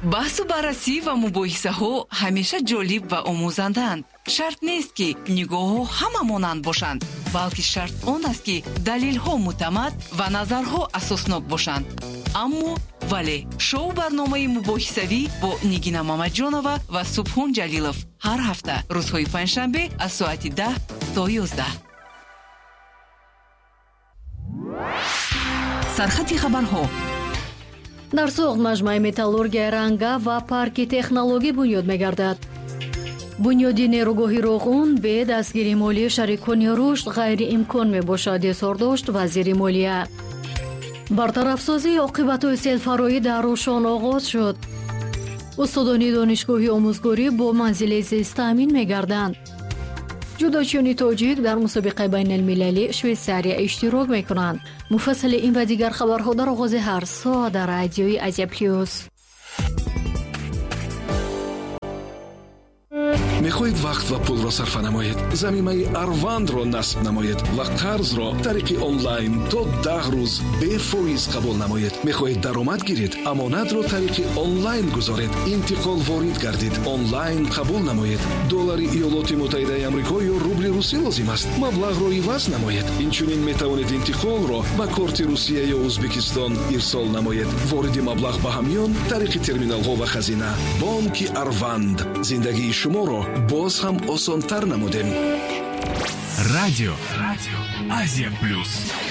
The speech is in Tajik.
баҳсу баррасӣ ва мубоҳисаҳо ҳамеша ҷолиб ва омӯзанданд. шарт нест ки нигоҳҳо ҳама монанд бошанд, балки шарт он аст ки далелҳо муътамад ва назарҳо асоснок бошанд. аммо вале шоу барномаи мубоҳисавӣ бо Нигина Мамаҷонова ва Субҳон Ҷалилов ҳар ҳафта рӯзҳои панҷшанбе аз соати 10 то 11. сархати хабарҳо. дар Соғд маҷмӯи металлургия ранга ва парки технологӣ бунёд мегардад. бунёди нерӯгоҳи Роғун бе дастгирии молии шарикони рушд ғайриимкон мебошад, изҳор дошт вазири молия. бартарафсозии оқибатҳои селфароӣ дар Рӯшон оғоз шуд. устодони донишгоҳи омӯзгорӣ бо манзили зист таъмин мегарданд. ҷудочиёни тоҷик дар мусобиқаи байналмилалӣ Швейтсария иштирок мекунанд. муфассали ин ва дигар хабарҳо дар оғози ҳар соат дар радиои Азия Плюс. мехоҳед вақт ва пулро сарфа намоед, заминаи Арвандро насб намоед ва қарзро тариқи онлайн то 10 рӯз бефоиз қабул намоед. мехоҳед даромад гиред, амонатро тариқи онлайн гузоред, интиқол ворид гардид, онлайн қабул намоед. доллари Иёлоти Муттаҳидаи Амрико ё рубли русӣ лозим аст. маблағро иваз намоед. инчунин метавонед интиқолро ба корти Русия ё Узбекистон ирсол намоед. вориди маблағ ба ҳамён тариқи терминалҳо ва хазина. бонки Арванд зиндагии шуморо боз ҳам осонтар намудем. Радио Азия Плюс.